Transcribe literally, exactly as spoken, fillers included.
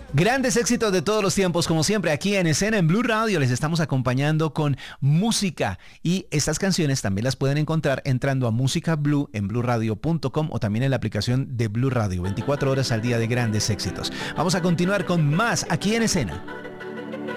Grandes éxitos de todos los tiempos, como siempre, aquí en Escena en Blue Radio les estamos acompañando con música y estas canciones también las pueden encontrar entrando a Música Blue en blue radio punto com o también en la aplicación de Blue Radio, veinticuatro horas al día de grandes éxitos. Vamos a continuar con más aquí en Escena.